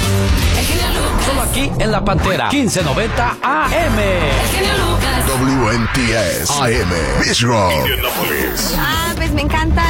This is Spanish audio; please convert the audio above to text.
Solo aquí en La Pantera, 1590 AM. WNTS AM, Pittsburgh. Pues me encanta